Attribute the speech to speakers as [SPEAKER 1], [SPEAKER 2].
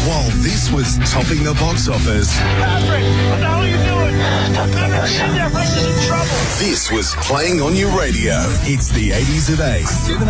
[SPEAKER 1] While this was topping the box office,
[SPEAKER 2] Patrick, what the hell are you doing? Patrick, in there, Russ is in trouble.
[SPEAKER 1] this was playing on your radio. It's the 80s at 8.